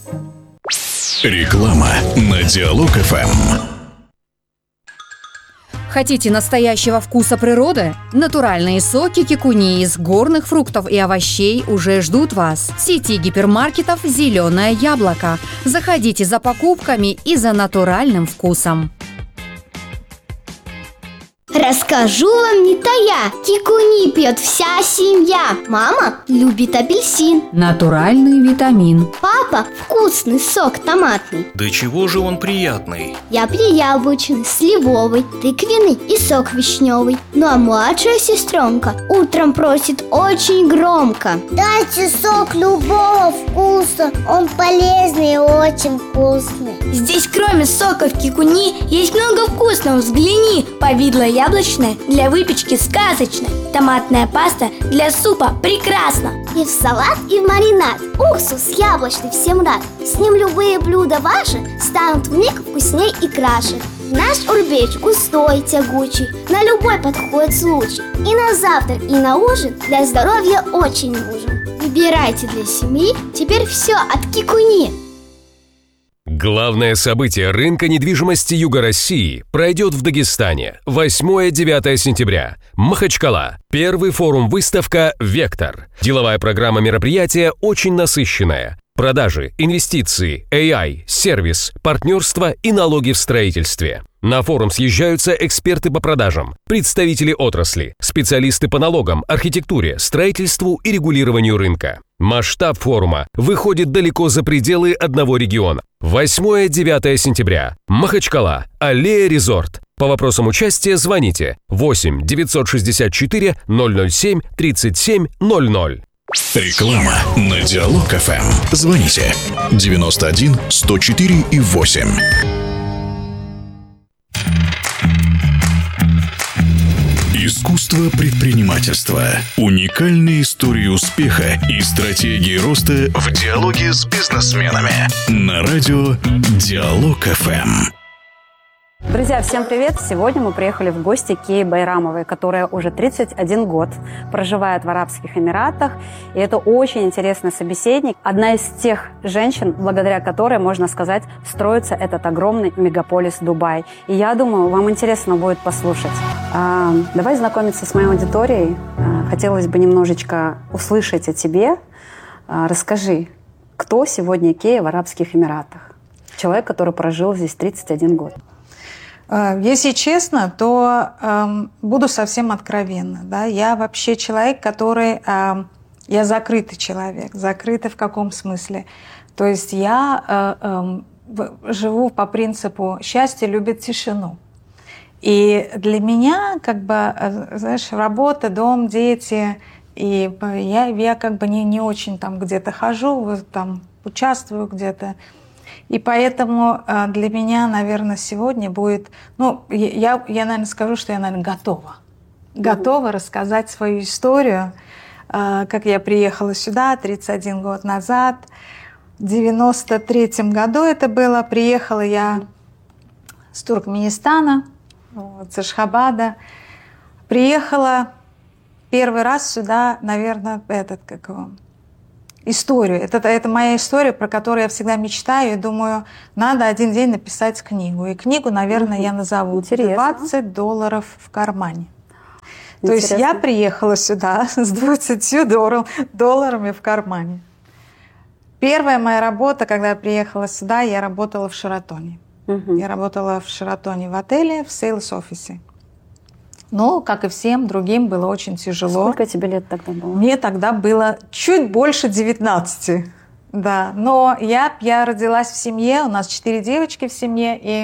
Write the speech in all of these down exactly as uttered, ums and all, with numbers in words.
Реклама на Диалог эф эм. Хотите настоящего вкуса природы? Натуральные соки кикуни из горных фруктов и овощей уже ждут вас. В сети гипермаркетов «Зеленое яблоко». Заходите за покупками и за натуральным вкусом. Расскажу вам не тая, кикуни пьет вся семья. Мама любит апельсин. Натуральный витамин. Папа вкусный сок томатный. Да чего же он приятный? Я пью яблочный, сливовый, тыквенный и сок вишневый. Ну а младшая сестренка утром просит очень громко: дайте сок любого вкуса, он полезный и очень вкусный. Здесь кроме соков кикуни есть много вкусного. Взгляни: повидло яблочное для выпечки сказочное, томатная паста для супа прекрасно. И в салат, и в маринад. Уксус яблочный всем рад. С ним любые блюда ваши станут вмиг вкусней и краше. Наш урбеч густой, тягучий, на любой подходит случай. И на завтрак, и на ужин для здоровья очень нужен. Выбирайте для семьи теперь все от кикуни. Главное событие рынка недвижимости Юга России пройдет в Дагестане восьмое-девятое сентября. Махачкала. Первый форум-выставка «Вектор». Деловая программа мероприятия очень насыщенная. Продажи, инвестиции, эй ай, сервис, партнерство и налоги в строительстве. На форум съезжаются эксперты по продажам, представители отрасли, специалисты по налогам, архитектуре, строительству и регулированию рынка. Масштаб форума выходит далеко за пределы одного региона. восьмое-девятое сентября. Махачкала. Аллея Резорт. По вопросам участия звоните восемь девятьсот шестьдесят четыре ноль ноль семь тридцать семь ноль ноль. Реклама на Диалог эф эм. Звоните девяносто один сто четыре и восемь. Искусство предпринимательства. Уникальные истории успеха и стратегии роста в диалоге с бизнесменами. На радио Диалог эф эм. Друзья, всем привет! Сегодня мы приехали в гости к Кее Байрамовой, которая уже тридцать один год проживает в Арабских Эмиратах. И это очень интересный собеседник. Одна из тех женщин, благодаря которой, можно сказать, строится этот огромный мегаполис Дубай. И я думаю, вам интересно будет послушать. А, давай знакомиться с моей аудиторией. А, хотелось бы немножечко услышать о тебе. А, расскажи, кто сегодня Кея в Арабских Эмиратах? Человек, который прожил здесь тридцать один год. Если честно, то э, буду совсем откровенна. Да? Я вообще человек, который... Э, я закрытый человек. Закрытый в каком смысле? То есть я э, э, живу по принципу «счастье любит тишину». И для меня, как бы, знаешь, работа, дом, дети... И я, я как бы не, не очень там где-то хожу, там участвую где-то. И поэтому для меня, наверное, сегодня будет... Ну, я, я наверное, скажу, что я, наверное, готова. Готова mm-hmm. рассказать свою историю, как я приехала сюда тридцать один год назад. В девяносто третьем году это было. Приехала я с Туркменистана, с Ашхабада. Приехала первый раз сюда, наверное, этот, как его... историю. Это, это моя история, про которую я всегда мечтаю и думаю, надо один день написать книгу. И книгу, наверное, mm-hmm. я назову Интересно. двадцать долларов в кармане. Интересно. То есть я приехала сюда с двадцатью долларами в кармане. Первая моя работа, когда я приехала сюда, я работала в Шератоне. Mm-hmm. Я работала в Шератоне в отеле, в сейлс-офисе. Но, как и всем другим, было очень тяжело. Сколько тебе лет тогда было? Мне тогда было чуть больше девятнадцати. Да. Но я, я родилась в семье, у нас четыре девочки в семье, и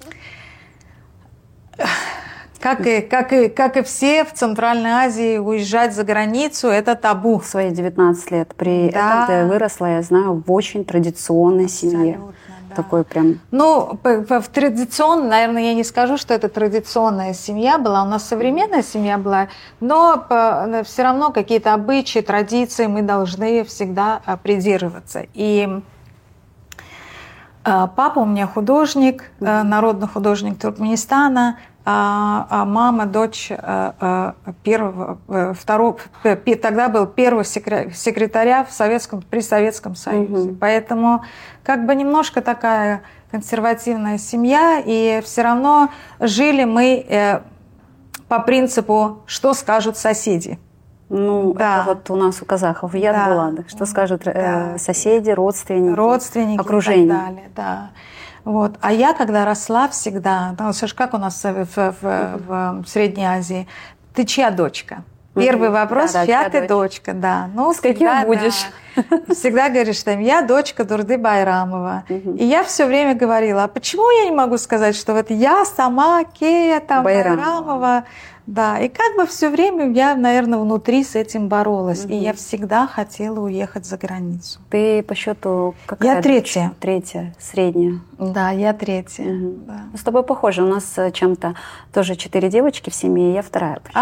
как и, как и, как и все в Центральной Азии, уезжать за границу – это табу. В свои девятнадцать лет. При да. этом ты выросла, я знаю, в очень традиционной Абсолютно. семье. Да. Такой прям... Ну, в традиционной, наверное, я не скажу, что это традиционная семья была. У нас современная семья была, но все равно какие-то обычаи, традиции мы должны всегда придерживаться. И папа у меня художник, народный художник Туркменистана. а, а мама, дочь а, а, первого, второго, тогда был первого секретаря в Советском, при Советском Союзе. Угу. Поэтому как бы немножко такая консервативная семья, и все равно жили мы э, по принципу, что скажут соседи. Ну, да. это вот у нас у казахов яд да. была, что скажут да. э, соседи, родственники, родственники, окружение. И так далее, да. Вот. А я, когда росла всегда, ну, слушай, как у нас в, в, в, в Средней Азии, ты чья дочка? Первый вопрос, да, да, чья ты дочь? дочка, да. Ну, с всегда, каким будешь? Да, всегда говоришь, что я дочка Дурды Байрамова. Угу. И я все время говорила, а почему я не могу сказать, что вот я сама Кея там, Байрамова. Байрамова? Да, и как бы все время я, наверное, внутри с этим боролась. Угу. И я всегда хотела уехать за границу. Ты по счету какая? Я третья. Третья, средняя. Да, я третья. Угу. Да. С тобой похоже. У нас чем-то тоже четыре девочки в семье, и я вторая. А,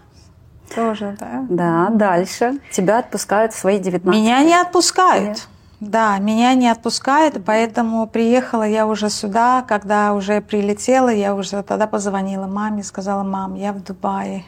тоже, да. Да, дальше. Тебя отпускают в свои девятнадцать. Меня не отпускают. Нет. Да, меня не отпускают, поэтому приехала я уже сюда, когда уже прилетела, я уже тогда позвонила маме, сказала: мам, я в Дубае.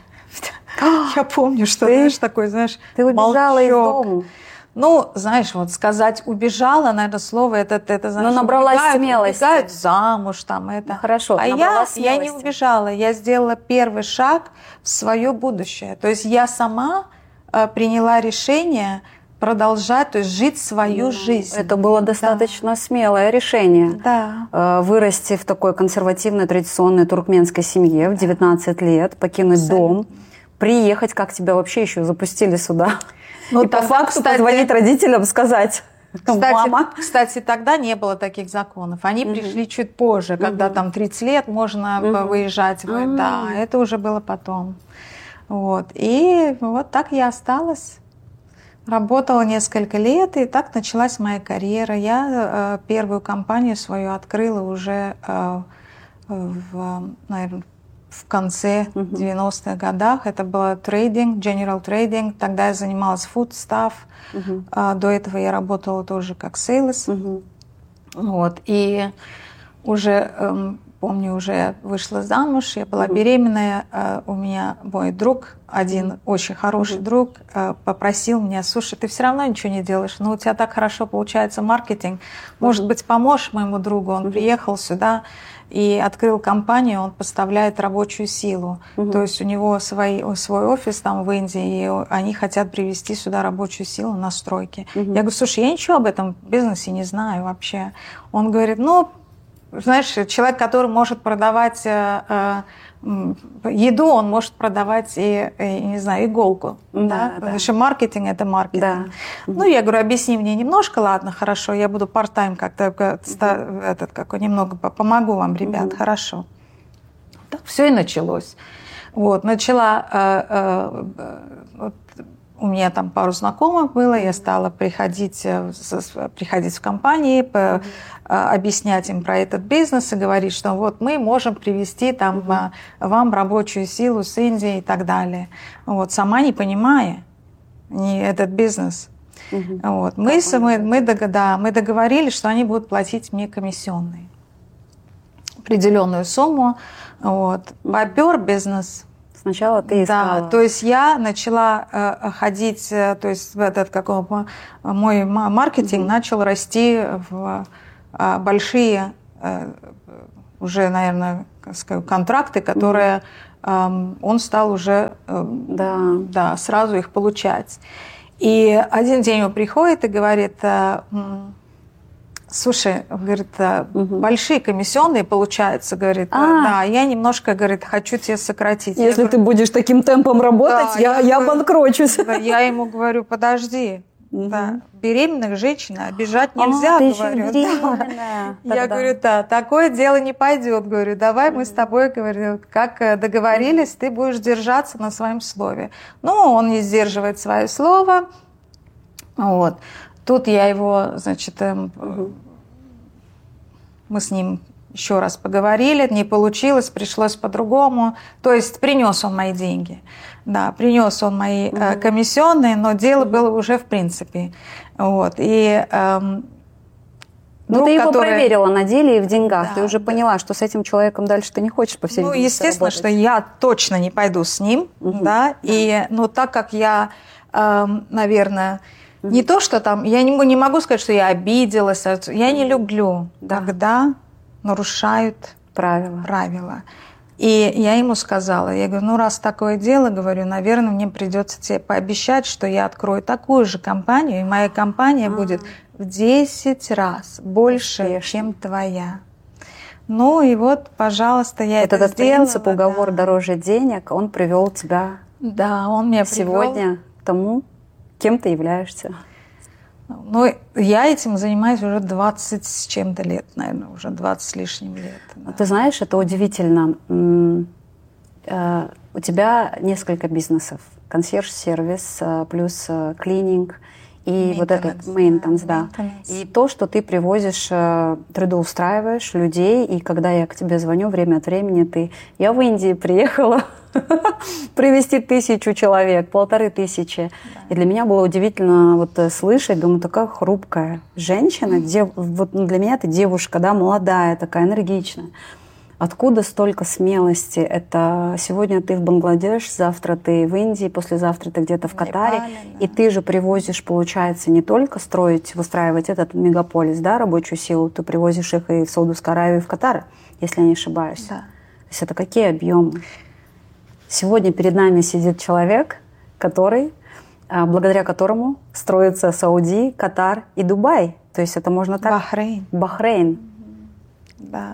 Я помню, что ты, знаешь, такой, знаешь, ты убежала из дома. Ну, знаешь, вот сказать убежала, наверное, слово это, это знаешь, но набралась убегают, смелости. Убегают замуж, там это. Ну, хорошо, а я, я не убежала, я сделала первый шаг в свое будущее. То есть я сама э, приняла решение продолжать, то есть жить свою ну, жизнь. Это было достаточно да. смелое решение. Да. Вырасти в такой консервативной, традиционной туркменской семье в девятнадцать лет, покинуть Абсолютно. дом, приехать, как тебя вообще еще запустили сюда. Ну, и по факту кстати, позвонить родителям, сказать: кстати, мама. Кстати, тогда не было таких законов. Они угу. пришли чуть позже, когда угу. там тридцать лет можно угу. выезжать. Угу. Да, это уже было потом. Вот. И вот так я осталась. Работала несколько лет, и так началась моя карьера. Я э, первую компанию свою открыла уже, э, в, наверное, в конце uh-huh. девяностых годах. Это было трейдинг, General Trading. Тогда я занималась food stuff. Uh-huh. Э, до этого я работала тоже как sales. Uh-huh. Вот. И уже, э, помню, уже я вышла замуж, я была uh-huh. беременная. Э, у меня мой друг, один очень хороший mm-hmm. друг, попросил меня: слушай, ты все равно ничего не делаешь, но у тебя так хорошо получается маркетинг, может mm-hmm. быть, поможешь моему другу? Он mm-hmm. приехал сюда и открыл компанию, он поставляет рабочую силу, mm-hmm. то есть у него свой, свой офис там в Индии, и они хотят привезти сюда рабочую силу на стройке. Mm-hmm. Я говорю: слушай, я ничего об этом бизнесе не знаю вообще. Он говорит: ну, знаешь, человек, который может продавать еду, он может продавать и, и не знаю, иголку. Да, да? Да. Потому что маркетинг – это маркетинг. Да. Ну, я говорю: объясни мне немножко, ладно, хорошо, я буду part-time как-то, mm-hmm. этот, как, немного помогу вам, ребят, mm-hmm. хорошо. Так все и началось. Вот, начала, э, э, вот, у меня там пару знакомых было, я стала приходить, приходить в компании, mm-hmm. объяснять им про этот бизнес и говорить, что вот мы можем привезти там mm-hmm. вам рабочую силу с Индии и так далее. Вот, сама не понимая не этот бизнес. Mm-hmm. Вот, мы, мы, мы, да, мы договорились, что они будут платить мне комиссионные. Определенную сумму. Вот. Попер бизнес. Сначала ты искала. Да, то есть я начала э, ходить, э, то есть этот, как, мой маркетинг mm-hmm. начал расти в э, большие э, уже, наверное, как сказать, контракты, которые mm-hmm. э, он стал уже э, да. Да, сразу их получать. И один день он приходит и говорит: э, слушай, говорит, угу. большие комиссионные получаются, говорит, а. да, я немножко, говорит, хочу тебе сократить. Если я ты говорю, будешь таким темпом работать, да, я, я, я банкрочусь. Да, я ему говорю: подожди, угу. да, беременных женщин обижать нельзя, а, ты говорю. Еще беременная. Да. Я говорю: да, такое дело не пойдет, говорю, давай мы с тобой, говорю, как договорились, ты будешь держаться на своем слове. Ну, он не сдерживает свое слово, вот. Тут я его, значит, угу. мы с ним еще раз поговорили, не получилось, пришлось по-другому. То есть принес он мои деньги, да, принес он мои угу. э, комиссионные, но дело было уже в принципе. Вот. И э, Ну, ты его который... проверила на деле и в деньгах. Да, ты уже да. поняла, что с этим человеком дальше ты не хочешь, по всей Ну, видимости, естественно, работать. что я точно не пойду с ним, Угу. да, и, ну, так как я, э, наверное, угу. не то, что там, я не, не могу сказать, что я обиделась, я не люблю, да. когда нарушают правила. правила. И я ему сказала, я говорю, ну, раз такое дело, говорю, наверное, мне придется тебе пообещать, что я открою такую же компанию, и моя компания А-а-а. будет в десять раз больше, Успешно. чем твоя. Ну и вот, пожалуйста, я вот это этот сделала. принцип, уговор да. дороже денег, он привел тебя да, он меня сегодня привел. к тому, кем ты являешься. Ну, я этим занимаюсь уже двадцать с чем-то лет, наверное, уже двадцать с лишним лет. Да. Ты знаешь, это удивительно. У тебя несколько бизнесов. Консьерж-сервис, плюс клининг и вот этот мейнтенс, да. И то, что ты привозишь, трудоустраиваешь людей, и когда я к тебе звоню время от времени, ты... Я в Индии приехала привезти тысячу человек, полторы тысячи. Да. И для меня было удивительно вот слышать, думаю, такая хрупкая женщина, дев... вот для меня ты девушка, да, молодая, такая энергичная. Откуда столько смелости? Это сегодня ты в Бангладеш, завтра ты в Индии, послезавтра ты где-то в Катаре. Непале, да. И ты же привозишь, получается, не только строить, выстраивать этот мегаполис, да, рабочую силу, ты привозишь их и в Саудовскую Аравию, и в Катар, если я не ошибаюсь. Да. То есть это какие объемы? Сегодня перед нами сидит человек, который, благодаря которому строится Сауди, Катар и Дубай. То есть это можно так... Бахрейн. Бахрейн. Да.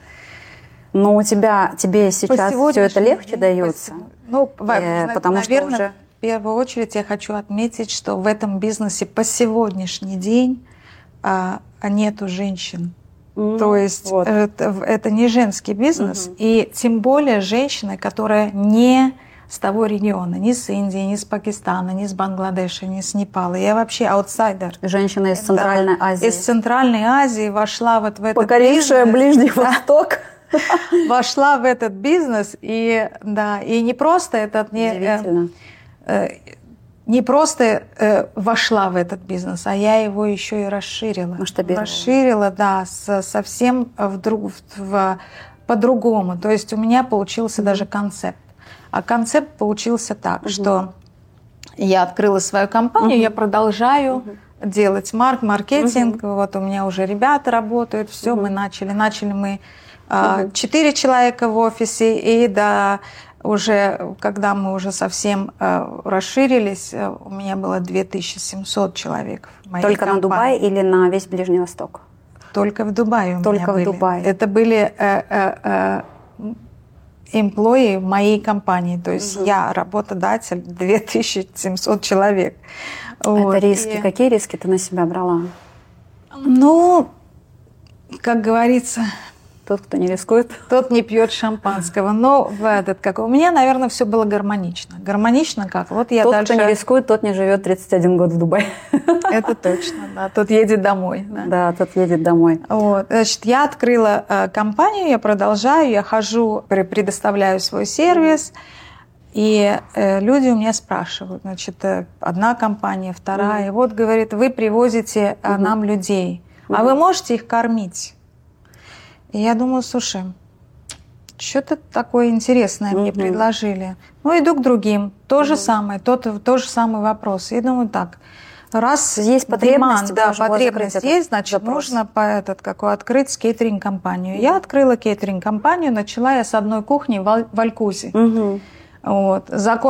Но у тебя, тебе сейчас все это легче день, дается? Ну, э, потому наверное, что уже... в первую очередь я хочу отметить, что в этом бизнесе по сегодняшний день а, нету женщин. Mm, То есть вот. это, это не женский бизнес, mm-hmm. и тем более женщина, которая не с того региона, ни с Индии, ни с Пакистана, ни с Бангладеша, ни с Непала. Я вообще аутсайдер. Женщина из Центральной да. Азии. Из Центральной Азии вошла вот в этот Покорившая бизнес. Ближний Восток. Вошла в этот бизнес, и, да, и не просто этот... Не, э, э, не просто э, вошла в этот бизнес, а я его еще и расширила. Расширила, да, с, совсем вдруг, в, в, по-другому. То есть у меня получился mm-hmm. даже концепт. А концепт получился так, mm-hmm. что я открыла свою компанию, mm-hmm. я продолжаю mm-hmm. делать марк, маркетинг. Mm-hmm. Вот у меня уже ребята работают, все, mm-hmm. мы начали. Начали мы четыре uh-huh. человека в офисе, и да, уже, когда мы уже совсем э, расширились, э, у меня было две тысячи семьсот человек в моей Только компании. На Дубай или на весь Ближний Восток? Только в Дубае у Только меня в были. Дубае. Это были э, э, э, эмплои моей компании, то есть uh-huh. я работодатель две тысячи семьсот человек. Это вот. риски. И... Какие риски ты на себя брала? Ну, как говорится... Тот, кто не рискует. Тот не пьет шампанского. Но в этот, как у меня, наверное, все было гармонично. Гармонично как? Вот я тот, дальше... кто не рискует, тот не живет тридцать один год в Дубае. Это точно, да. Тот едет домой. Да, да тот едет домой. Вот. Значит, я открыла э, компанию, я продолжаю, я хожу, предоставляю свой сервис. И э, люди у меня спрашивают, значит, э, одна компания, вторая. Mm-hmm. Вот, говорит, вы привозите э, mm-hmm. нам людей, mm-hmm. а вы можете их кормить? И я думаю, слушай, что-то такое интересное mm-hmm. мне предложили. Ну, иду к другим. То mm-hmm. же самое, тот, тот же самый вопрос. И думаю, так, раз есть потребность, demand, да, потребность есть, значит, запрос. Нужно по этот, какой, открыть кейтеринг-компанию. Mm-hmm. Я открыла кейтеринг-компанию, начала я с одной кухни в, Аль- в Алькузе. Mm-hmm. Вот. Закон